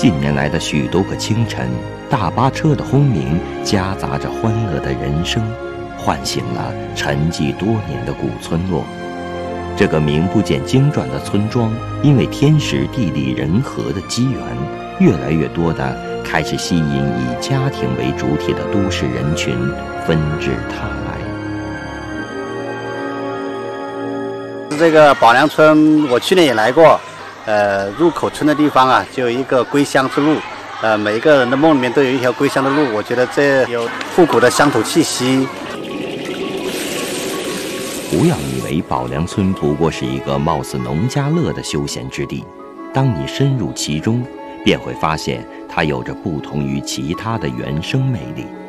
近年来的许多个清晨，大巴车的轰鸣夹杂着欢乐的人声，唤醒了沉寂多年的古村落。这个名不见经传的村庄，因为天时地利人和的机缘，越来越多的开始吸引以家庭为主体的都市人群纷至沓来。 这个宝良村，我去年也来过。入口村的地方啊，就有一个归乡之路。每个人的梦里面都有一条归乡的路。我觉得这有复古的乡土气息。 不要以为宝良村不过是一个貌似农家乐的休闲之地，当你深入其中，便会发现它有着不同于其他的原生魅力。